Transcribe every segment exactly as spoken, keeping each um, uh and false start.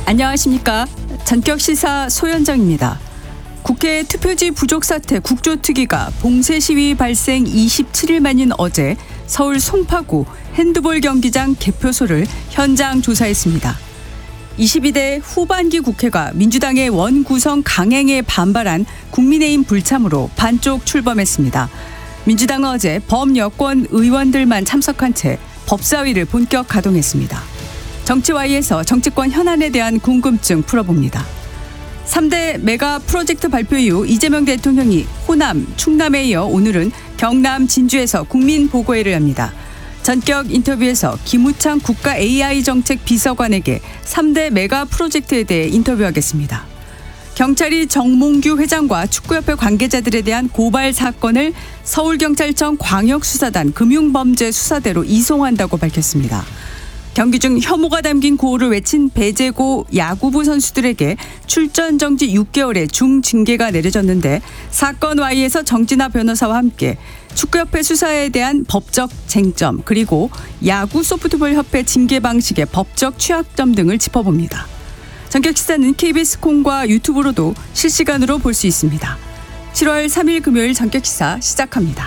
안녕하십니까. 전격시사 소현정입니다. 국회 투표지 부족 사태 국조특위가 봉쇄 시위 발생 이십칠 일 만인 어제 서울 송파구 핸드볼 경기장 개표소를 현장 조사했습니다. 이십이 대 후반기 국회가 민주당의 원구성 강행에 반발한 국민의힘 불참으로 반쪽 출범했습니다. 민주당은 어제 범여권 의원들만 참석한 채 법사위를 본격 가동했습니다. 정치와이에서 정치권 현안에 대한 궁금증 풀어봅니다. 삼 대 메가 프로젝트 발표 이후 이재명 대통령이 호남, 충남에 이어 오늘은 경남 진주에서 국민보고회를 합니다. 전격 인터뷰에서 김우창 국가 에이아이 정책 비서관에게 삼 대 메가 프로젝트에 대해 인터뷰하겠습니다. 경찰이 정몽규 회장과 축구협회 관계자들에 대한 고발 사건을 서울경찰청 광역수사단 금융범죄수사대로 이송한다고 밝혔습니다. 경기 중 혐오가 담긴 구호를 외친 배제고 야구부 선수들에게 출전 정지 육 개월의 중징계가 내려졌는데 사건 와이에서 정진아 변호사와 함께 축구협회 수사에 대한 법적 쟁점 그리고 야구 소프트볼 협회 징계 방식의 법적 취약점 등을 짚어봅니다. 전격시사는 케이비에스 콩과 유튜브로도 실시간으로 볼 수 있습니다. 칠월 삼일 금요일 전격시사 시작합니다.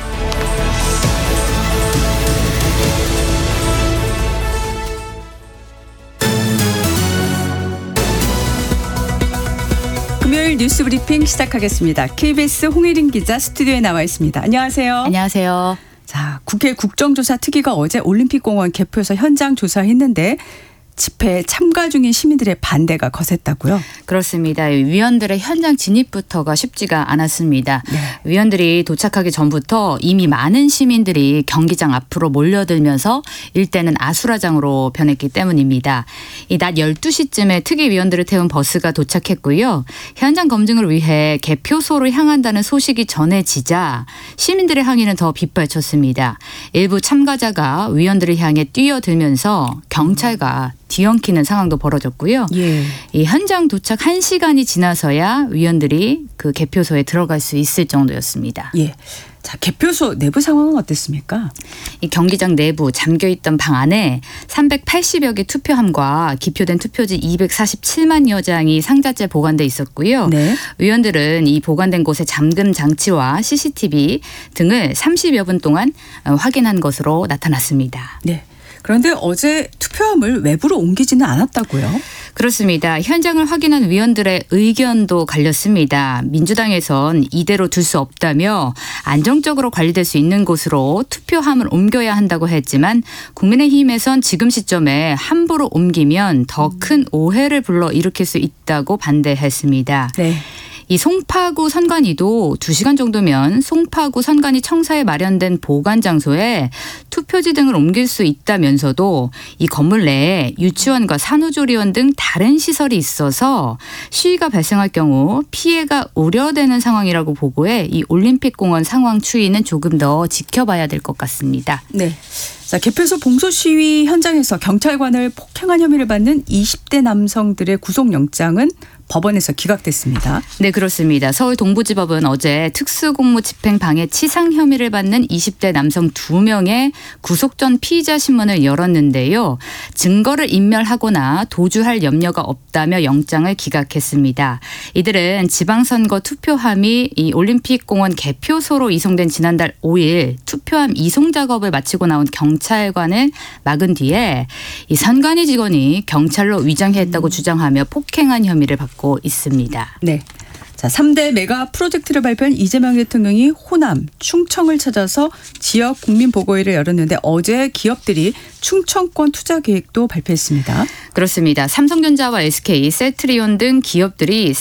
금요일 뉴스 브리핑 시작하겠습니다. 케이비에스 홍혜린 기자 스튜디오에 나와 있습니다. 안녕하세요. 안녕하세요. 자, 국회 국정조사 특위가 어제 올림픽공원 개표소 현장 조사했는데 집회에 참가 중인 시민들의 반대가 거셌다고요? 그렇습니다. 위원들의 현장 진입부터가 쉽지가 않았습니다. 네. 위원들이 도착하기 전부터 이미 많은 시민들이 경기장 앞으로 몰려들면서 일대는 아수라장으로 변했기 때문입니다. 이 낮 열두 시쯤에 특위 위원들을 태운 버스가 도착했고요. 현장 검증을 위해 개표소로 향한다는 소식이 전해지자 시민들의 항의는 더 빗발쳤습니다. 일부 참가자가 위원들을 향해 뛰어들면서 경찰과 뒤엉키는 상황도 벌어졌고요. 예. 이 현장 도착 한 시간이 지나서야 위원들이 그 개표소에 들어갈 수 있을 정도였습니다. 예. 자, 개표소 내부 상황은 어땠습니까? 이 경기장 내부 잠겨있던 방 안에 삼백팔십여 개 투표함과 기표된 투표지 이백사십칠만여 장이 상자째 보관돼 있었고요. 네. 위원들은 이 보관된 곳에 잠금 장치와 씨씨티비 등을 삼십여 분 동안 확인한 것으로 나타났습니다. 네. 그런데 어제 투표함을 외부로 옮기지는 않았다고요? 그렇습니다. 현장을 확인한 위원들의 의견도 갈렸습니다. 민주당에선 이대로 둘 수 없다며 안정적으로 관리될 수 있는 곳으로 투표함을 옮겨야 한다고 했지만 국민의힘에선 지금 시점에 함부로 옮기면 더 큰 오해를 불러일으킬 수 있다고 반대했습니다. 네. 이 송파구 선관위도 두 시간 정도면 송파구 선관위 청사에 마련된 보관 장소에 투표지 등을 옮길 수 있다면서도 이 건물 내에 유치원과 산후조리원 등 다른 시설이 있어서 시위가 발생할 경우 피해가 우려되는 상황이라고 보고해 이 올림픽공원 상황 추이는 조금 더 지켜봐야 될 것 같습니다. 네. 자, 개표소 봉소 시위 현장에서 경찰관을 폭행한 혐의를 받는 이십 대 남성들의 구속영장은 법원에서 기각됐습니다. 네, 그렇습니다. 서울 동부지법은 어제 특수공무 집행 방해 치상 혐의를 받는 이십 대 남성 두 명의 구속 전 피의자 신문을 열었는데요. 증거를 인멸하거나 도주할 염려가 없다며 영장을 기각했습니다. 이들은 지방선거 투표함이 이 올림픽공원 개표소로 이송된 지난달 오일 투표함 이송 작업을 마치고 나온 경찰관을 막은 뒤에 이 선관위 직원이 경찰로 위장했다고 주장하며 폭행한 혐의를 받고 있습니다. 네. 자, 삼 대 메가 프로젝트를 발표한 이재명 대통령이 호남, 충청을 찾아서 지역 국민보고회를 열었는데 어제 기업들이 충청권 투자 계획도 발표했습니다. 그렇습니다. 삼성전자와 에스케이, 셀트리온 등 기업들이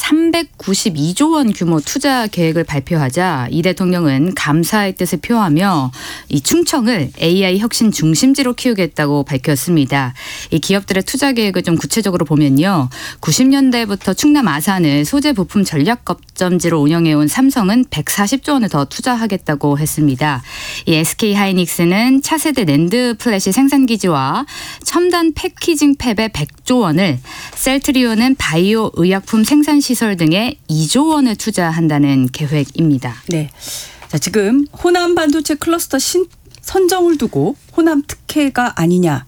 삼백구십이조 원 규모 투자 계획을 발표하자 이 대통령은 감사의 뜻을 표하며 이 충청을 에이아이 혁신 중심지로 키우겠다고 밝혔습니다. 이 기업들의 투자 계획을 좀 구체적으로 보면요. 구십 년대부터 충남 아산을 소재 부품 전략 거점지로 운영해온 삼성은 백사십조 원을 더 투자하겠다고 했습니다. 이 에스케이하이닉스는 차세대 낸드 플래시 생산기지와 첨단 패키징 팹에 백조 원을, 셀트리온은 바이오 의약품 생산시설 등에 이조 원을 투자한다는 계획입니다. 네. 자, 지금 호남 반도체 클러스터 신, 선정을 두고 호남 특혜가 아니냐, 또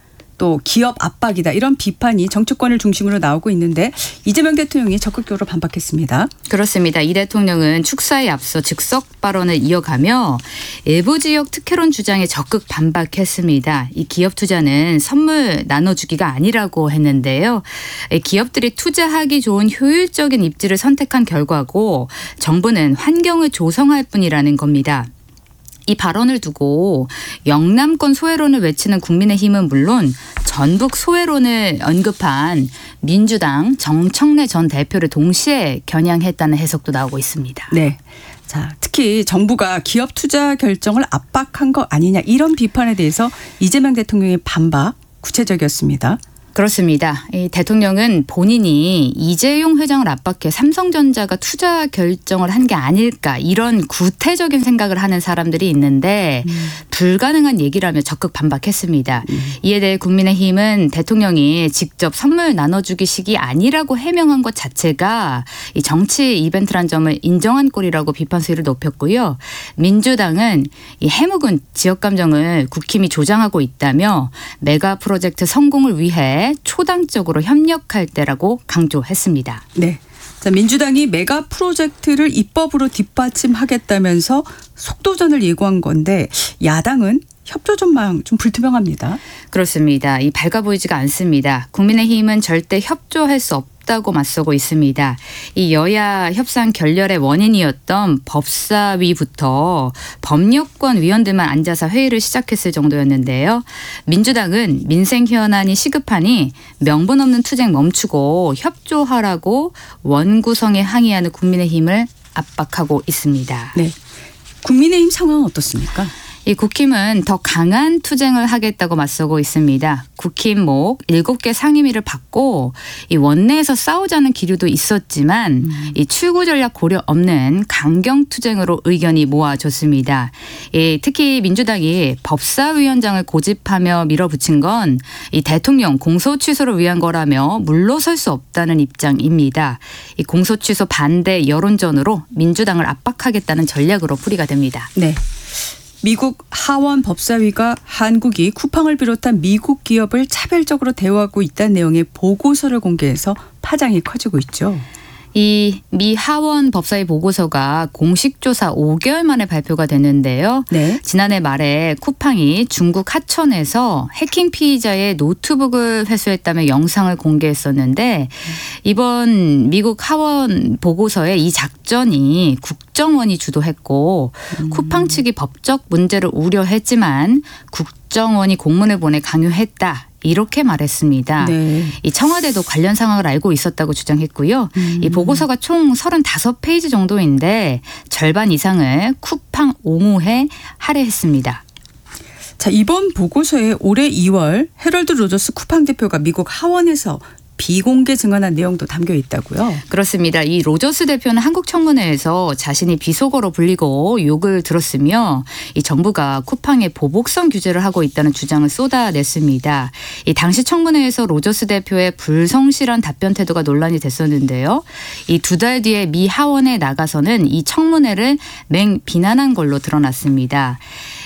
또 기업 압박이다 이런 비판이 정치권을 중심으로 나오고 있는데 이재명 대통령이 적극적으로 반박했습니다. 그렇습니다. 이 대통령은 축사에 앞서 즉석 발언을 이어가며 일부 지역 특혜론 주장에 적극 반박했습니다. 이 기업 투자는 선물 나눠주기가 아니라고 했는데요. 기업들이 투자하기 좋은 효율적인 입지를 선택한 결과고 정부는 환경을 조성할 뿐이라는 겁니다. 이 발언을 두고 영남권 소외론을 외치는 국민의힘은 물론 전북 소외론을 언급한 민주당 정청래 전 대표를 동시에 겨냥했다는 해석도 나오고 있습니다. 네. 자, 특히 정부가 기업 투자 결정을 압박한 거 아니냐 이런 비판에 대해서 이재명 대통령의 반박 구체적이었습니다. 그렇습니다. 이 대통령은 본인이 이재용 회장을 압박해 삼성전자가 투자 결정을 한 게 아닐까 이런 구태적인 생각을 하는 사람들이 있는데 음. 불가능한 얘기라며 적극 반박했습니다. 음. 이에 대해 국민의힘은 대통령이 직접 선물 나눠주기식이 아니라고 해명한 것 자체가 이 정치 이벤트란 점을 인정한 꼴이라고 비판 수위를 높였고요. 민주당은 이 해묵은 지역 감정을 국힘이 조장하고 있다며 메가 프로젝트 성공을 위해 초당적으로 협력할 때라고 강조했습니다. 네. 자, 민주당이 메가 프로젝트를 입법으로 뒷받침하겠다면서 속도전을 예고한 건데 야당은 협조 전망 좀 불투명합니다. 그렇습니다. 이 밝아 보이지가 않습니다. 국민의힘은 절대 협조할 수 없다고 맞서고 있습니다. 이 여야 협상 결렬의 원인이었던 법사위부터 법률권 위원들만 앉아서 회의를 시작했을 정도였는데요. 민주당은 민생 현안이 시급하니 명분 없는 투쟁 멈추고 협조하라고 원구성에 항의하는 국민의힘을 압박하고 있습니다. 네. 국민의힘 상황은 어떻습니까? 이 국힘은 더 강한 투쟁을 하겠다고 맞서고 있습니다. 국힘 목 일곱 개 상임위를 받고 이 원내에서 싸우자는 기류도 있었지만 음. 이 출구 전략 고려 없는 강경 투쟁으로 의견이 모아졌습니다. 이 특히 민주당이 법사위원장을 고집하며 밀어붙인 건 이 대통령 공소 취소를 위한 거라며 물러설 수 없다는 입장입니다. 이 공소 취소 반대 여론전으로 민주당을 압박하겠다는 전략으로 풀이가 됩니다. 네. 미국 하원 법사위가 한국이 쿠팡을 비롯한 미국 기업을 차별적으로 대우하고 있다는 내용의 보고서를 공개해서 파장이 커지고 있죠. 이 미 하원 법사위 보고서가 공식 조사 오 개월 만에 발표가 됐는데요. 네. 지난해 말에 쿠팡이 중국 하천에서 해킹 피의자의 노트북을 회수했다며 영상을 공개했었는데 이번 미국 하원 보고서에 이 작전이 국정원이 주도했고 음. 쿠팡 측이 법적 문제를 우려했지만 국정원이 공문을 보내 강요했다. 이렇게 말했습니다. 네. 이 청와대도 관련 상황을 알고 있었다고 주장했고요. 음. 이 보고서가 총 서른다섯 페이지 정도인데 절반 이상을 쿠팡 옹호해 할애했습니다. 자, 이번 보고서에 올해 이월 해럴드 로저스 쿠팡 대표가 미국 하원에서 비공개 증언한 내용도 담겨 있다고요? 그렇습니다. 이 로저스 대표는 한국 청문회에서 자신이 비속어로 불리고 욕을 들었으며 이 정부가 쿠팡에 보복성 규제를 하고 있다는 주장을 쏟아냈습니다. 이 당시 청문회에서 로저스 대표의 불성실한 답변 태도가 논란이 됐었는데요. 이 두 달 뒤에 미 하원에 나가서는 이 청문회를 맹 비난한 걸로 드러났습니다.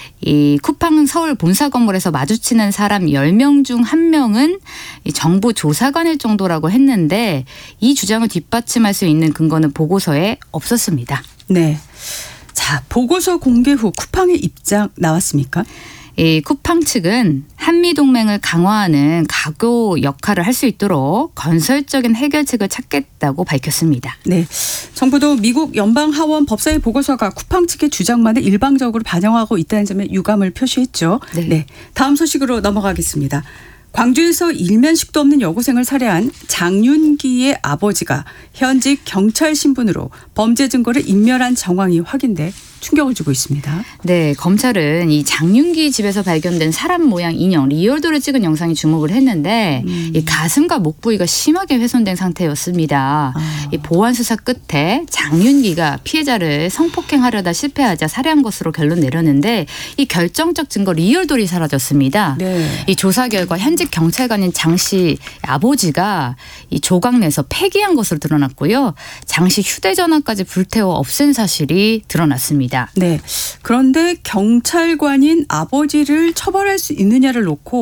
이 쿠팡 서울 본사 건물에서 마주치는 사람 열 명 중 한 명은 이 정부 조사관일 정도라고 했는데 이 주장을 뒷받침할 수 있는 근거는 보고서에 없었습니다. 네. 자, 보고서 공개 후 쿠팡의 입장 나왔습니까? 이 쿠팡 측은 한미동맹을 강화하는 각오 역할을 할 수 있도록 건설적인 해결책을 찾겠다고 밝혔습니다. 네, 정부도 미국 연방하원 법사위 보고서가 쿠팡 측의 주장만을 일방적으로 반영하고 있다는 점에 유감을 표시했죠. 네. 네, 다음 소식으로 넘어가겠습니다. 광주에서 일면식도 없는 여고생을 살해한 장윤기의 아버지가 현직 경찰 신분으로 범죄 증거를 인멸한 정황이 확인돼 충격을 주고 있습니다. 네, 검찰은 이 장윤기 집에서 발견된 사람 모양 인형 리얼도를 찍은 영상에 주목을 했는데 음. 이 가슴과 목 부위가 심하게 훼손된 상태였습니다. 아. 이 보안 수사 끝에 장윤기가 피해자를 성폭행하려다 실패하자 살해한 것으로 결론 내렸는데 이 결정적 증거 리얼돌이 사라졌습니다. 네. 이 조사 결과 현직 경찰관인 장 씨 아버지가 이 조각 내서 폐기한 것으로 드러났고요. 장 씨 휴대전화까지 불태워 없앤 사실이 드러났습니다. 네. 그런데 경찰관인 아버지를 처벌할 수 있느냐를 놓고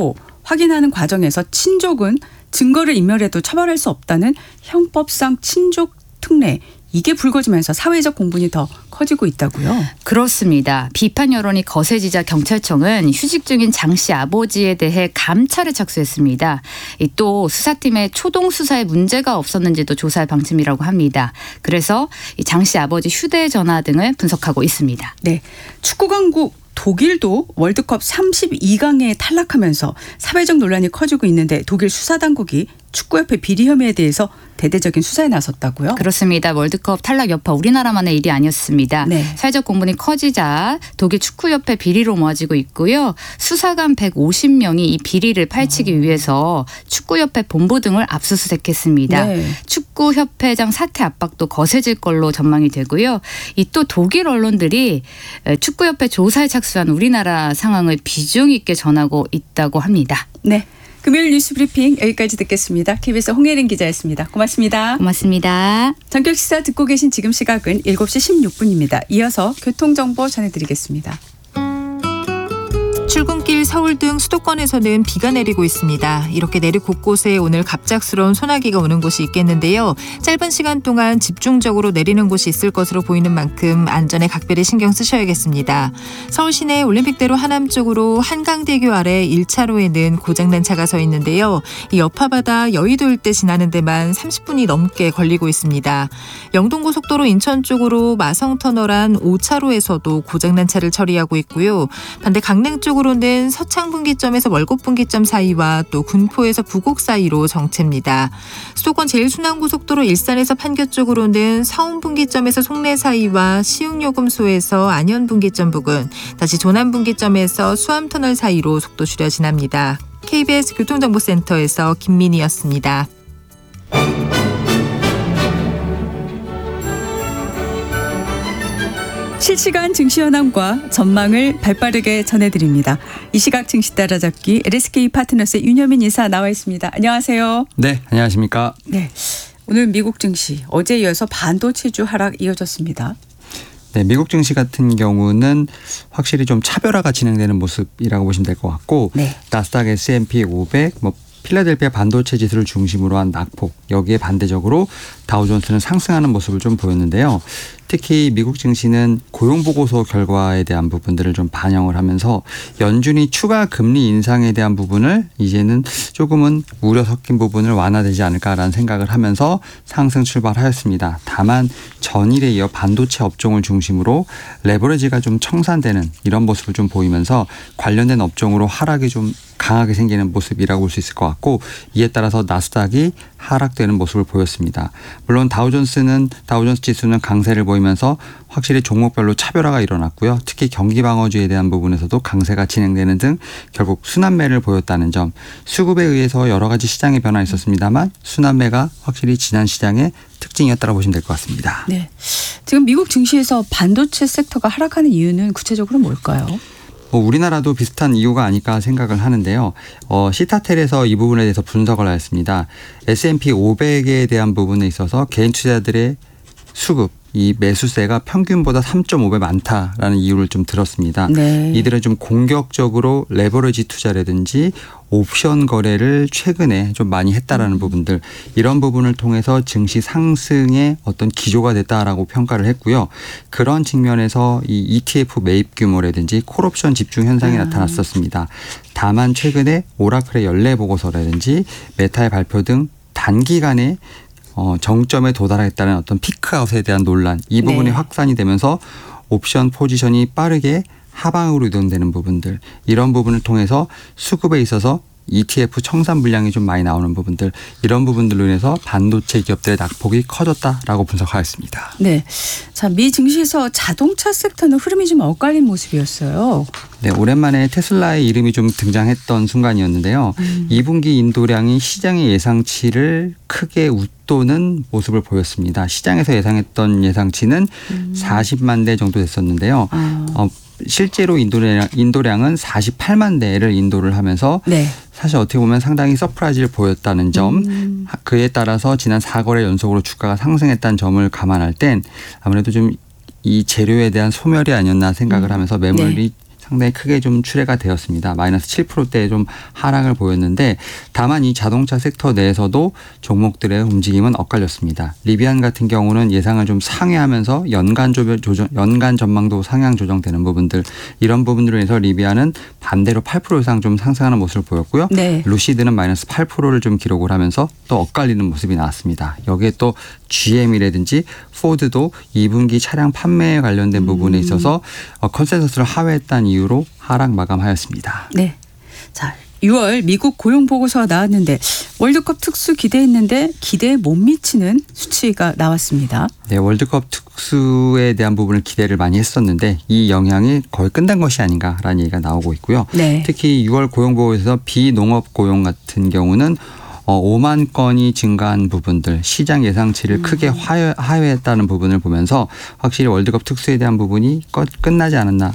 확인하는 과정에서 친족은 증거를 인멸해도 처벌할 수 없다는 형법상 친족 특례, 이게 불거지면서 사회적 공분이 더 커지고 있다고요? 그렇습니다. 비판 여론이 거세지자 경찰청은 휴직 중인 장 씨 아버지에 대해 감찰에 착수했습니다. 또 수사팀의 초동 수사에 문제가 없었는지도 조사할 방침이라고 합니다. 그래서 장 씨 아버지 휴대전화 등을 분석하고 있습니다. 네, 축구 강국 독일도 월드컵 삼십이 강에 탈락하면서 사회적 논란이 커지고 있는데 독일 수사당국이 축구협회 비리 혐의에 대해서 대대적인 수사에 나섰다고요? 그렇습니다. 월드컵 탈락 여파 우리나라만의 일이 아니었습니다. 네. 사회적 공분이 커지자 독일 축구협회 비리로 모아지고 있고요. 수사관 백오십 명이 이 비리를 파헤치기 어. 위해서 축구협회 본부 등을 압수수색했습니다. 네. 축구협회장 사퇴 압박도 거세질 걸로 전망이 되고요. 이 또 독일 언론들이 축구협회 조사에 착수한 우리나라 상황을 비중 있게 전하고 있다고 합니다. 네. 금요일 뉴스 브리핑 여기까지 듣겠습니다. 케이비에스 홍예린 기자였습니다. 고맙습니다. 고맙습니다. 전격 시사 듣고 계신 지금 시각은 일곱 시 십육 분입니다. 이어서 교통정보 전해드리겠습니다. 출근길 서울 등 수도권에서는 비가 내리고 있습니다. 이렇게 내륙 곳곳에 오늘 갑작스러운 소나기가 오는 곳이 있겠는데요. 짧은 시간 동안 집중적으로 내리는 곳이 있을 것으로 보이는 만큼 안전에 각별히 신경 쓰셔야겠습니다. 서울 시내 올림픽대로 하남 쪽으로 한강대교 아래 일 차로에는 고장난 차가 서 있는데요. 이 여파바다 여의도 일대 지나는 데만 삼십 분이 넘게 걸리고 있습니다. 영동고속도로 인천 쪽으로 마성터널 안 오 차로에서도 고장난 차를 처리하고 있고요. 반대 강릉 쪽으로 는 서창 분기점에서 월곡 분기점 사이와 또 군포에서 부곡 사이로 정체입니다. 수도권 제일순환고속도로 일산에서 판교 쪽으로는 서운 분기점에서 송내 사이와 시흥요금소에서 안현 분기점 부근, 다시 조남 분기점에서 수암터널 사이로 속도 줄여 지납니다. 케이비에스 교통정보센터에서 김민희였습니다. 실시간 증시 현황과 전망을 발빠르게 전해드립니다. 이 시각 증시 따라잡기 엘에스케이 파트너스의 윤여민 이사 나와 있습니다. 안녕하세요. 네, 안녕하십니까. 네, 오늘 미국 증시 어제에 이어서 반도체주 하락 이어졌습니다. 네, 미국 증시 같은 경우는 확실히 좀 차별화가 진행되는 모습이라고 보시면 될 것 같고 네. 나스닥 에스 앤 피 오백, 뭐 필라델피아 반도체 지수를 중심으로 한 낙폭, 여기에 반대적으로 다우존스는 상승하는 모습을 좀 보였는데요. 특히 미국 증시는 고용보고서 결과에 대한 부분들을 좀 반영을 하면서 연준이 추가 금리 인상에 대한 부분을 이제는 조금은 우려 섞인 부분을 완화되지 않을까라는 생각을 하면서 상승 출발하였습니다. 다만 전일에 이어 반도체 업종을 중심으로 레버리지가 좀 청산되는 이런 모습을 좀 보이면서 관련된 업종으로 하락이 좀 강하게 생기는 모습이라고 볼 수 있을 것 같고 이에 따라서 나스닥이 하락되는 모습을 보였습니다. 물론 다우존스는 다우존스 지수는 강세를 보이면서 확실히 종목별로 차별화가 일어났고요. 특히 경기 방어주에 대한 부분에서도 강세가 진행되는 등 결국 순환매를 보였다는 점, 수급에 의해서 여러 가지 시장의 변화가 있었습니다만 순환매가 확실히 지난 시장의 특징이었다고 보시면 될 것 같습니다. 네, 지금 미국 증시에서 반도체 섹터가 하락하는 이유는 구체적으로 뭘까요? 뭐 우리나라도 비슷한 이유가 아닐까 생각을 하는데요. 어, 시타텔에서 이 부분에 대해서 분석을 하였습니다. 에스 앤 피 오백에 대한 부분에 있어서 개인 투자자들의 수급, 이 매수세가 평균보다 삼 점 오 배 많다라는 이유를 좀 들었습니다. 네. 이들은 좀 공격적으로 레버리지 투자라든지 옵션 거래를 최근에 좀 많이 했다라는 부분들, 이런 부분을 통해서 증시 상승의 어떤 기조가 됐다라고 평가를 했고요. 그런 측면에서 이 이 티 에프 매입 규모라든지 콜옵션 집중 현상이 아. 나타났었습니다. 다만 최근에 오라클의 연례 보고서라든지 메타의 발표 등 단기간에 어, 정점에 도달했다는 어떤 피크아웃에 대한 논란, 이 부분이 네. 확산이 되면서 옵션 포지션이 빠르게 하방으로 이동되는 부분들, 이런 부분을 통해서 수급에 있어서 이 티 에프 청산 물량이 좀 많이 나오는 부분들, 이런 부분들로 인해서 반도체 기업들의 낙폭이 커졌다라고 분석하였습니다. 네, 자, 미 증시에서 자동차 섹터는 흐름이 좀 엇갈린 모습이었어요. 네, 오랜만에 테슬라의 이름이 좀 등장했던 순간이었는데요. 음. 이 분기 인도량이 시장의 예상치를 크게 웃도는 모습을 보였습니다. 시장에서 예상했던 예상치는 음. 사십만 대 정도 됐었는데요. 아. 어, 실제로 인도량, 인도량은 사십팔만 대를 인도를 하면서 네. 사실 어떻게 보면 상당히 서프라이즈를 보였다는 점, 음. 그에 따라서 지난 사 거래 연속으로 주가가 상승했다는 점을 감안할 땐 아무래도 좀 이 재료에 대한 소멸이 아니었나 생각을 하면서 매물이 네. 상당히 크게 좀 출회가 되었습니다. 마이너스 칠 퍼센트대의 좀 하락을 보였는데 다만 이 자동차 섹터 내에서도 종목들의 움직임은 엇갈렸습니다. 리비안 같은 경우는 예상을 좀 상회하면서 연간 조정, 연간 전망도 상향 조정되는 부분들 이런 부분들로 인해서 리비안은 반대로 팔 퍼센트 이상 좀 상승하는 모습을 보였고요. 네. 루시드는 마이너스 팔 퍼센트를 좀 기록을 하면서 또 엇갈리는 모습이 나왔습니다. 여기에 또 지엠이라든지 포드도 이 분기 차량 판매에 관련된 음. 부분에 있어서 컨센서스를 하회했다는 이유로 하락 마감하였습니다. 네. 자, 유월 미국 고용 보고서가 나왔는데 월드컵 특수 기대했는데 기대에 못 미치는 수치가 나왔습니다. 네, 월드컵 특수에 대한 부분을 기대를 많이 했었는데 이 영향이 거의 끝난 것이 아닌가라는 얘기가 나오고 있고요. 네. 특히 유월 고용 보고서에서 비농업 고용 같은 경우는 어, 오만 건이 증가한 부분들 시장 예상치를 음. 크게 하회, 하회했다는 부분을 보면서 확실히 월드컵 특수에 대한 부분이 끝, 끝나지 않았나